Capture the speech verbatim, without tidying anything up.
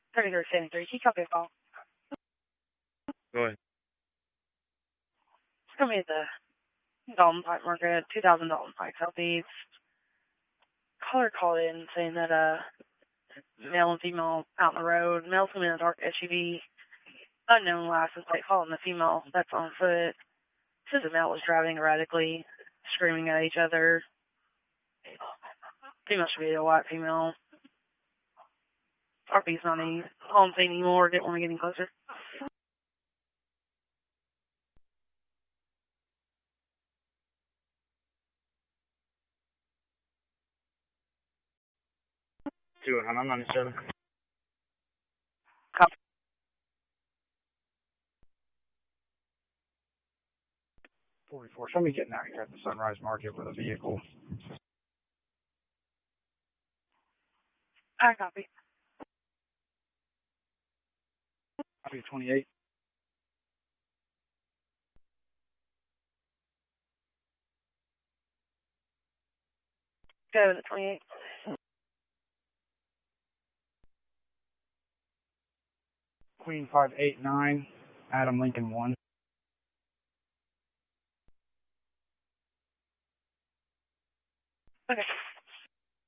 thirty-three seventy-three. Can you copy a call? Go ahead. It's going to be at the Dalton Pike Market, two thousand Dalton Pike, Southeast. Caller called in saying that uh, male and female out on the road. Male's coming in a dark S U V. Unknown license plate following the female that's on foot. Says the male was driving erratically, screaming at each other. Female should be a white female. R P's not any on scene anymore. Didn't want to get any closer. Two one nine seven. Copy. forty-four. Somebody getting out here at the Sunrise Market with a vehicle. I copy. Copy twenty-eight. Go to twenty-eight. Queen five eight nine. Adam Lincoln one.